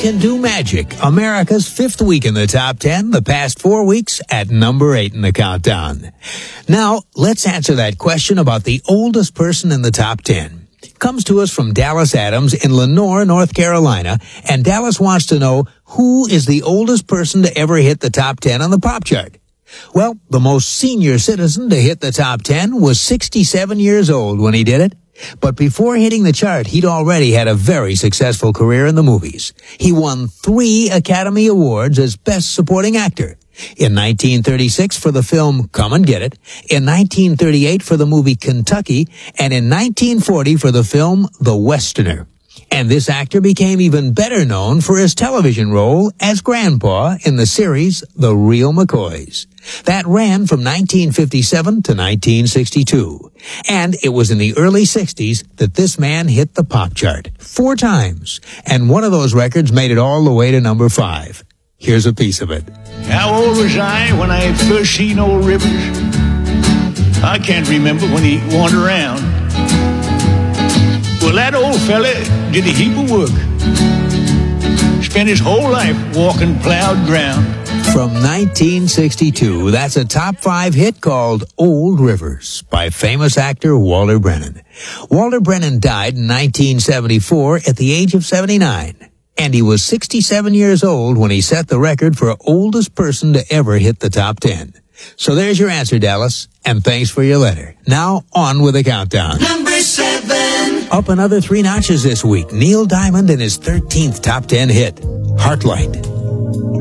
Can Do Magic, America's fifth week in the top 10, the past 4 weeks at number 8 in the countdown. Now, let's answer that question about the oldest person in the top 10. Comes to us from Dallas Adams in Lenoir, North Carolina, and Dallas wants to know who is the oldest person to ever hit the top 10 on the pop chart. Well, the most senior citizen to hit the top 10 was 67 years old when he did it. But before hitting the chart, he'd already had a very successful career in the movies. He won 3 Academy Awards as Best Supporting Actor. In 1936 for the film Come and Get It, in 1938 for the movie Kentucky, and in 1940 for the film The Westerner. And this actor became even better known for his television role as Grandpa in the series The Real McCoys. That ran from 1957 to 1962. And it was in the early 60s that this man hit the pop chart 4 times. And one of those records made it all the way to number 5. Here's a piece of it. How old was I when I first seen old Rivers? I can't remember when he wandered around. Well, that old fella did a heap of work. Spent his whole life walking plowed ground. From 1962, that's a top 5 hit called Old Rivers by famous actor Walter Brennan. Walter Brennan died in 1974 at the age of 79. And he was 67 years old when he set the record for oldest person to ever hit the top 10. So there's your answer, Dallas, and thanks for your letter. Now, on with the countdown. Number 7. Up another 3 notches this week, Neil Diamond and his 13th top 10 hit, Heartlight.